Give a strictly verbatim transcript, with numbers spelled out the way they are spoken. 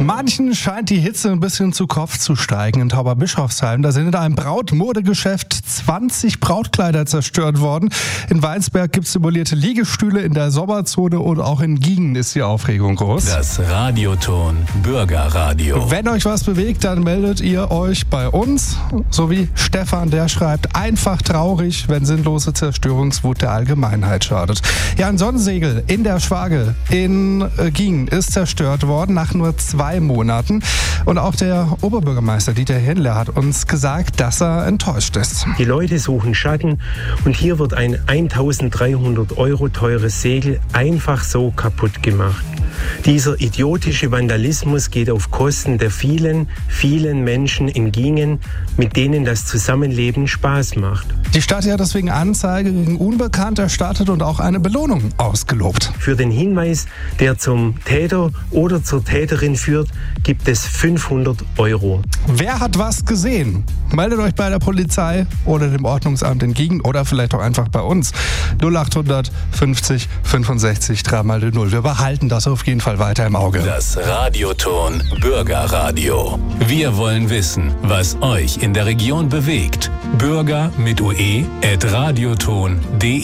Manchen scheint die Hitze ein bisschen zu Kopf zu steigen in Tauberbischofsheim. Da sind in einem Brautmodegeschäft zwanzig Brautkleider zerstört worden. In Weinsberg gibt es simulierte Liegestühle, in der Sommerzone und auch in Giengen ist die Aufregung groß. Das Radioton Bürgerradio. Wenn euch was bewegt, dann meldet ihr euch bei uns. So wie Stefan, der schreibt, einfach traurig, wenn sinnlose Zerstörungswut der Allgemeinheit schadet. Ja, ein Sonnensegel in der Schwage in äh, Giengen ist zerstört worden nach nur zwei Monaten. Und auch der Oberbürgermeister Dieter Händler hat uns gesagt, dass er enttäuscht ist. Die Leute suchen Schatten und hier wird ein eintausenddreihundert Euro teures Segel einfach so kaputt gemacht. Dieser idiotische Vandalismus geht auf Kosten der vielen, vielen Menschen in Giengen, mit denen das Zusammenleben Spaß macht. Die Stadt hat deswegen Anzeige gegen Unbekannt erstattet und auch eine Belohnung ausgelobt. Für den Hinweis, der zum Täter oder zur Täterin führt, gibt es fünfhundert Euro. Wer hat was gesehen? Meldet euch bei der Polizei oder dem Ordnungsamt in Giengen oder vielleicht auch einfach bei uns. null achthundert fünfzig fünfundsechzig drei mal null. Wir behalten das auf jeden Fall weiter im Auge. Das Radioton Bürgerradio. Wir wollen wissen, was euch in der Region bewegt. Bürger mit ue at radioton punkt de